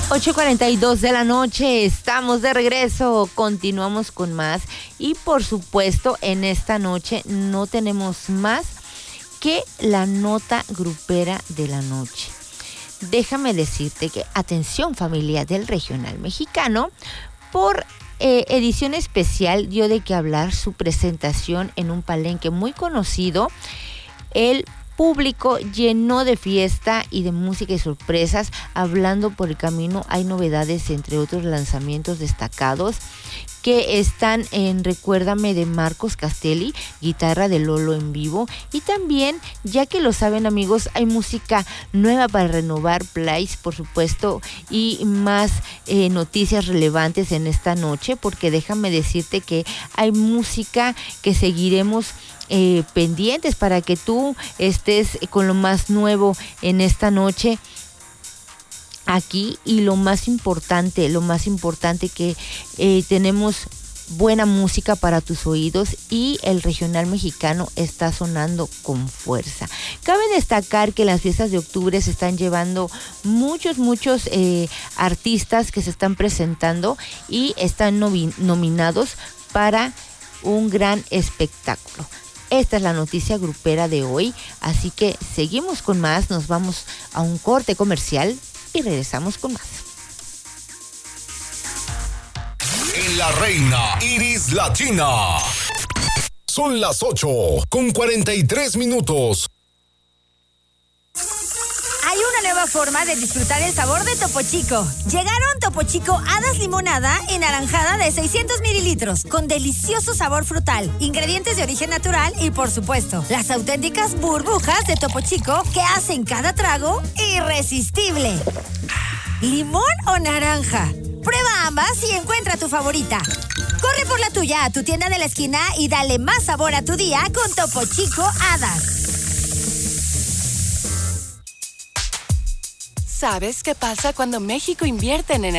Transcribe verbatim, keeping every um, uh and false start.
ocho cuarenta y dos de la noche, estamos de regreso, continuamos con más y por supuesto en esta noche no tenemos más que la nota grupera de la noche. Déjame decirte que, atención familia del Regional Mexicano, por eh, edición especial dio de qué hablar su presentación en un palenque muy conocido. El público llenó de fiesta y de música y sorpresas. Hablando por el camino hay novedades, entre otros lanzamientos destacados que están en Recuérdame de Marcos Castelli, guitarra de Lolo en vivo, y también, ya que lo saben amigos, hay música nueva para renovar plays, por supuesto, y más eh, noticias relevantes en esta noche, porque déjame decirte que hay música que seguiremos Eh, pendientes para que tú estés con lo más nuevo en esta noche aquí. Y lo más importante, lo más importante que eh, tenemos buena música para tus oídos y el Regional Mexicano está sonando con fuerza. Cabe destacar que las fiestas de octubre se están llevando muchos, muchos eh, artistas que se están presentando y están novi- nominados para un gran espectáculo. Esta es la noticia grupera de hoy, así que seguimos con más, nos vamos a un corte comercial y regresamos con más. En La Reina, Iris Latina. Son las ocho con cuarenta y tres minutos. Hay una nueva forma de disfrutar el sabor de Topo Chico. Llegaron Topo Chico Hadas Limonada y Naranjada de seiscientos mililitros, con delicioso sabor frutal, ingredientes de origen natural y, por supuesto, las auténticas burbujas de Topo Chico que hacen cada trago irresistible. ¿Limón o naranja? Prueba ambas y encuentra tu favorita. Corre por la tuya a tu tienda de la esquina y dale más sabor a tu día con Topo Chico Hadas. ¿Sabes qué pasa cuando México invierte en energía?